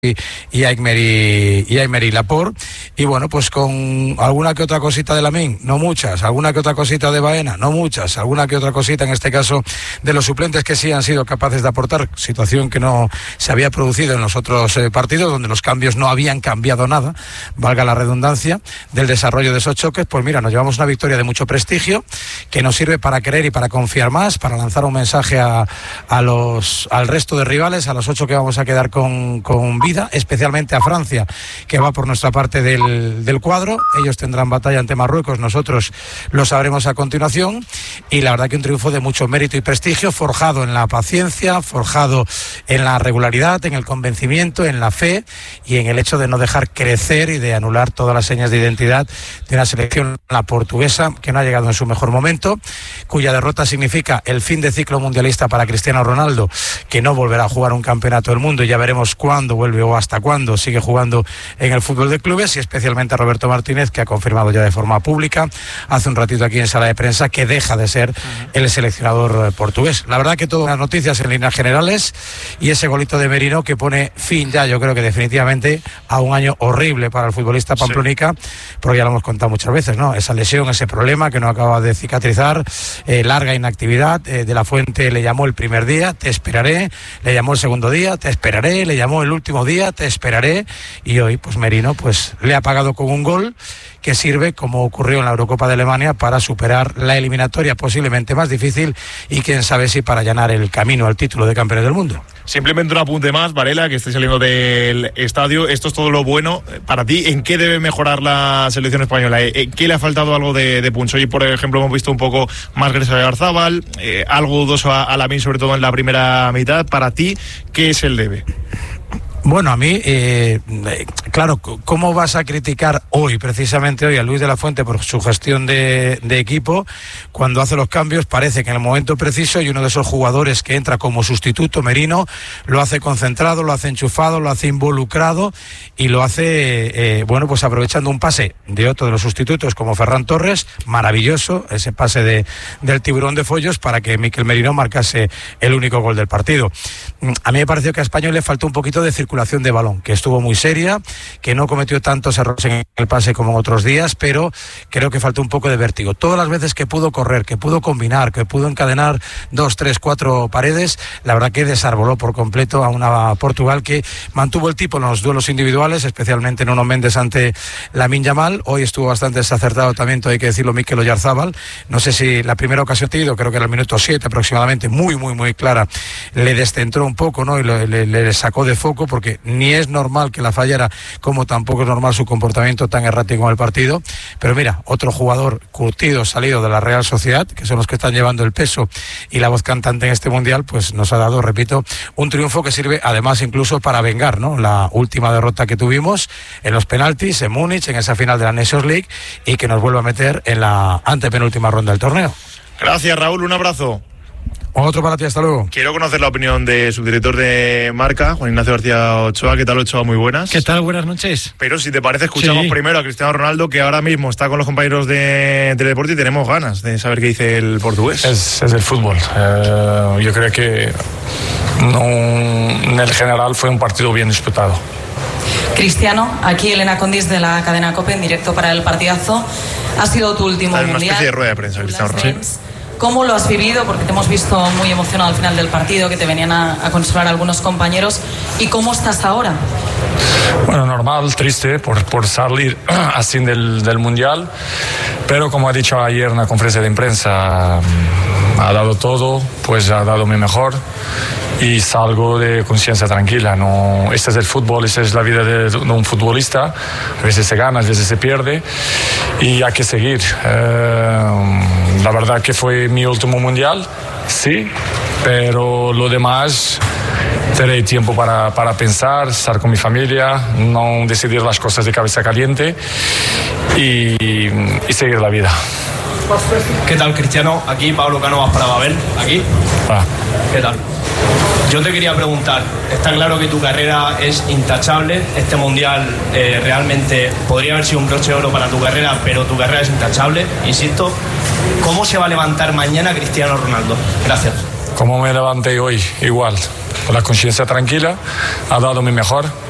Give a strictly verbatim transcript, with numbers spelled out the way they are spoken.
y a Emery y a Emery Laporte, y bueno, pues con alguna que otra cosita de Lamine, no muchas, alguna que otra cosita de Baena, no muchas, alguna que otra cosita en este caso de los suplentes que sí han sido capaces de aportar, situación que no se había producido en los otros eh, partidos, donde los cambios no habían cambiado nada, valga la redundancia, del desarrollo de esos choques. Pues mira, nos llevamos una victoria de mucho prestigio, que nos sirve para creer y para confiar más, para lanzar un mensaje a, a los, al resto de rivales, a los ocho que vamos a quedar con, con vida, especialmente a Francia, que va por nuestra parte del, del cuadro. Ellos tendrán batalla ante Marruecos, nosotros lo sabremos a continuación, y la verdad que un triunfo de mucho mérito y prestigio, forjado en la paciencia, forjado en la regularidad, en el convencimiento, en la fe y en el hecho de no dejar crecer y de anular todas las señas de identidad de una selección, la portuguesa, que no ha llegado en su mejor momento, cuya derrota significa el fin de ciclo mundialista para Cristiano Ronaldo, que no volverá a jugar un campeonato del mundo, y ya veremos cuándo vuelve o hasta cuándo sigue jugando en el fútbol de clubes, y especialmente a Roberto Martínez, que ha confirmado ya de forma pública hace un ratito aquí en sala de prensa que deja de ser el seleccionador portugués. La verdad que todas las noticias en líneas generales, y ese golito de Merino que pone fin ya, yo creo que definitivamente, a un año horrible para el futbolista pamplonica, sí. Porque ya lo hemos contado muchas veces, ¿no? Esa lesión, ese problema que no acaba de cicatrizar, eh, larga inactividad. eh, de la Fuente le llamó el primer día, te esperaré, le llamó el segundo día, te esperaré, le llamó el último día, te esperaré, y hoy pues Merino pues le ha pagado con un gol que sirve, como ocurrió en la Eurocopa de Alemania, para superar la eliminatoria posiblemente más difícil, y quién sabe si para allanar el camino al título de campeón del mundo. Simplemente un apunte más, Varela, que esté saliendo del estadio. Esto es todo lo bueno para ti. ¿En qué debe mejorar la selección española? ¿En qué le ha faltado algo de, de punch? Hoy, por ejemplo, hemos visto un poco más Gresa de Garzábal, eh, algo dudoso a, a Lamine, sobre todo en la primera mitad. Para ti, ¿qué es el debe? Bueno, a mí, eh, claro, ¿cómo vas a criticar hoy, precisamente hoy, a Luis de la Fuente por su gestión de, de equipo, cuando hace los cambios? Parece que en el momento preciso, y uno de esos jugadores que entra como sustituto, Merino, lo hace concentrado, lo hace enchufado, lo hace involucrado, y lo hace, eh, bueno, pues aprovechando un pase de otro de los sustitutos, como Ferran Torres, maravilloso, ese pase de, del tiburón de Follos, para que Mikel Merino marcase el único gol del partido. A mí me pareció que a Español le faltó un poquito de circulación de balón, que estuvo muy seria, que no cometió tantos errores en el pase como en otros días, pero creo que faltó un poco de vértigo. Todas las veces que pudo correr, que pudo combinar, que pudo encadenar dos, tres, cuatro paredes, la verdad que desarboló por completo a una Portugal que mantuvo el tipo en los duelos individuales, especialmente Nuno Mendes ante Lamine Yamal. Hoy estuvo bastante desacertado también, todo hay que decirlo, Mikel Oyarzábal. No sé si la primera ocasión que tenido, creo que era el minuto siete aproximadamente, muy, muy, muy clara, le descentró un poco, ¿no? Y le, le, le sacó de foco, porque ni es normal que la fallara, como tampoco es normal su comportamiento tan errático en el partido. Pero mira, otro jugador curtido, salido de la Real Sociedad, que son los que están llevando el peso y la voz cantante en este mundial, pues nos ha dado, repito, un triunfo que sirve además incluso para vengar, ¿no?, la última derrota que tuvimos en los penaltis en Múnich, en esa final de la Nations League, y que nos vuelve a meter en la antepenúltima ronda del torneo. Gracias, Raúl, un abrazo. Otro para ti, hasta luego. Quiero conocer la opinión de su director de marca, Juan Ignacio García Ochoa. ¿Qué tal, Ochoa? Muy buenas. ¿Qué tal? Buenas noches. Pero si te parece, escuchamos sí. primero a Cristiano Ronaldo, que ahora mismo está con los compañeros de Teledeporte, y tenemos ganas de saber qué dice el portugués. Es, es el fútbol. Eh, yo creo que no, en el general fue un partido bien disputado. Cristiano, aquí Elena Condis de la cadena COPE en directo para el partidazo. Ha sido tu último Está en mundial. Una especie de rueda de prensa, Cristiano Ronaldo. Sí. ¿Cómo lo has vivido? Porque te hemos visto muy emocionado al final del partido, que te venían a, a consolar algunos compañeros. ¿Y cómo estás ahora? Bueno, normal, triste por, por salir así del, del Mundial. Pero como ha dicho ayer en la conferencia de prensa, ha dado todo, pues ha dado mi mejor. Y salgo de conciencia tranquila. No, este es el fútbol, esta es la vida de, de un futbolista. A veces se gana, a veces se pierde, y hay que seguir. Eh, la verdad que fue mi último mundial, sí, pero lo demás tendré tiempo para, para pensar, estar con mi familia, no decidir las cosas de cabeza caliente y, y seguir la vida. ¿Qué tal, Cristiano? Aquí Pablo Cánovas para Babel, aquí. Ah. ¿Qué tal? Yo te quería preguntar, está claro que tu carrera es intachable, este mundial eh, realmente podría haber sido un broche de oro para tu carrera, pero tu carrera es intachable, insisto. ¿Cómo se va a levantar mañana Cristiano Ronaldo? Gracias. Como me levanté hoy, igual, con la conciencia tranquila, ha dado mi mejor,